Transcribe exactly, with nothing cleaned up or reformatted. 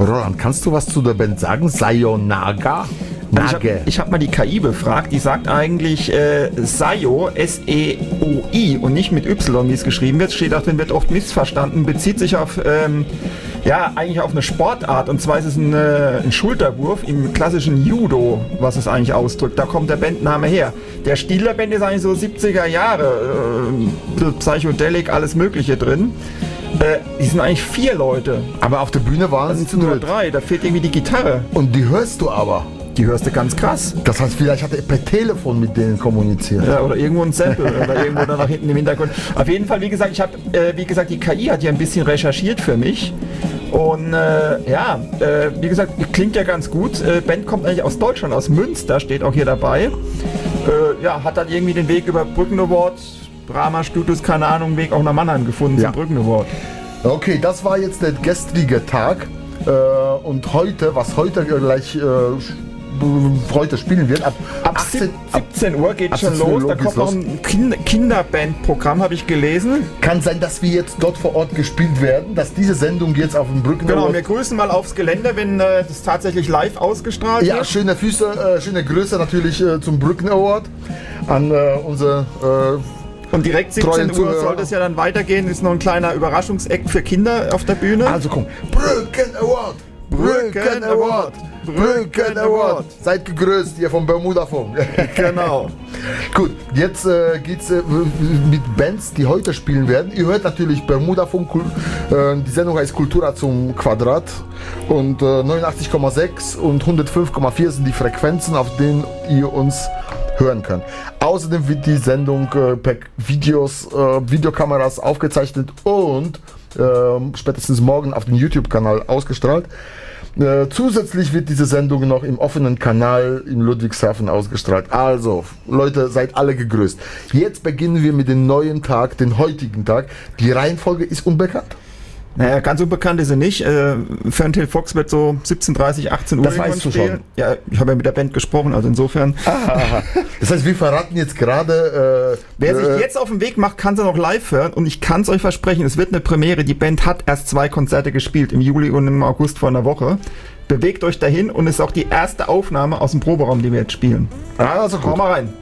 Roland, kannst du was zu der Band sagen? Sayonaga? Also ich habe hab mal die K I befragt, die sagt eigentlich äh, Sayo, S E O I und nicht mit Y, wie es geschrieben wird. Steht auch drin, wird oft missverstanden, bezieht sich auf, ähm, ja, eigentlich auf eine Sportart. Und zwar ist es ein, äh, ein Schulterwurf im klassischen Judo, was es eigentlich ausdrückt. Da kommt der Bandname her. Der Stil der Band ist eigentlich so siebziger Jahre, äh, Psychedelic, alles Mögliche drin. Äh, die sind eigentlich vier Leute. Aber auf der Bühne waren Das sie sind nur drei, da fehlt irgendwie die Gitarre. Und die hörst du aber. Die hörst du ganz krass. Das heißt, vielleicht hat er per Telefon mit denen kommuniziert. Ja, oder irgendwo ein Sample oder irgendwo da nach hinten im Hintergrund. Auf jeden Fall, wie gesagt, ich habe, äh, wie gesagt, die K I hat ja ein bisschen recherchiert für mich. Und äh, ja, äh, wie gesagt, klingt ja ganz gut. Äh, Band kommt eigentlich aus Deutschland, aus Münster, steht auch hier dabei. Äh, ja, hat dann irgendwie den Weg über Brücken Award, Brahma Studios, keine Ahnung, Weg auch nach Mannheim gefunden, ja, zum Brücken Award. Okay, das war jetzt der gestrige Tag. Äh, und heute, was heute gleich äh, heute spielen wird, ab, ab achtzehn, siebzehn Uhr geht schon los, da kommt noch ein kind, Kinderbandprogramm, habe ich gelesen. Kann sein, dass wir jetzt dort vor Ort gespielt werden, dass diese Sendung jetzt auf dem Brücken... Genau, wir grüßen mal aufs Gelände, wenn äh, das tatsächlich live ausgestrahlt ja, wird. Ja, schöne Füße, äh, schöne Grüße natürlich äh, zum Brücken Award an äh, unsere... Äh, Und direkt siebzehn Uhr sollte es ja dann weitergehen, ist noch ein kleiner Überraschungseck für Kinder auf der Bühne. Also komm, Brücken Award! Brücken Award! Brücken Award! Seid gegrüßt hier vom Bermudafunk. Genau. Gut, jetzt äh, geht's äh, mit Bands, die heute spielen werden. Ihr hört natürlich Bermudafunk, äh, die Sendung heißt Kultura zum Quadrat und äh, neunundachtzig Komma sechs und hundertfünf Komma vier sind die Frequenzen, auf denen ihr uns hören könnt. Außerdem wird die Sendung äh, per Videos, äh, Videokameras aufgezeichnet und äh, spätestens morgen auf dem YouTube-Kanal ausgestrahlt. Äh, zusätzlich wird diese Sendung noch im offenen Kanal in Ludwigshafen ausgestrahlt. Also, Leute, seid alle gegrüßt. Jetzt beginnen wir mit dem neuen Tag, den heutigen Tag. Die Reihenfolge ist unbekannt. Naja, ganz unbekannt ist sie nicht. Äh, Ferntail Fox wird so siebzehn Uhr dreißig, achtzehn Uhr das weißt du spielen. schon. Ja, ich habe ja mit der Band gesprochen, also insofern. Aha. Das heißt, wir verraten jetzt gerade... Äh, Wer äh, sich jetzt auf den Weg macht, kann sie noch live hören und ich kann es euch versprechen, es wird eine Premiere. Die Band hat erst zwei Konzerte gespielt, im Juli und im August vor einer Woche. Bewegt euch dahin und ist auch die erste Aufnahme aus dem Proberaum, die wir jetzt spielen. Also komm mal rein.